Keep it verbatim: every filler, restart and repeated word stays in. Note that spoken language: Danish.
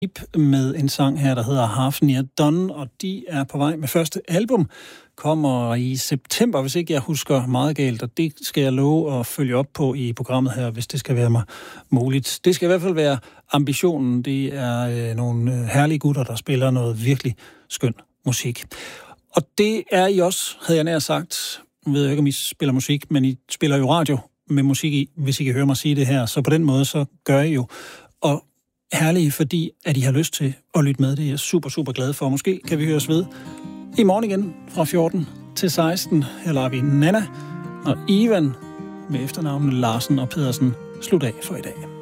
med en sang her, der hedder Half Near Done, og de er på vej med første album. Kommer i september, hvis ikke jeg husker meget galt, og det skal jeg love at følge op på i programmet her, hvis det skal være mig muligt. Det skal i hvert fald være ambitionen. Det er øh, nogle herlige gutter, der spiller noget virkelig skøn musik. Og det er I også, havde jeg nær sagt. Jeg ved ikke, om I spiller musik, men I spiller jo radio med musik i, hvis I kan høre mig sige det her. Så på den måde, så gør I jo. Og herlige, fordi at I har lyst til at lytte med. Det er jeg super, super glad for. Måske kan vi høres ved i morgen igen fra fjorten til seksten. Her lader vi Nana og Ivan med efternavnene Larsen og Pedersen slut af for i dag.